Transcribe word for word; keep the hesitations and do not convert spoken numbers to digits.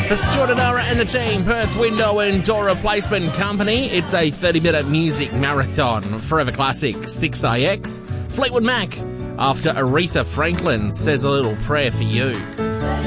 For Stuart Adara and the team, Perth Window and Door Replacement Company, it's a thirty-minute music marathon. Forever Classic, six A X, Fleetwood Mac, after Aretha Franklin says a little prayer for you.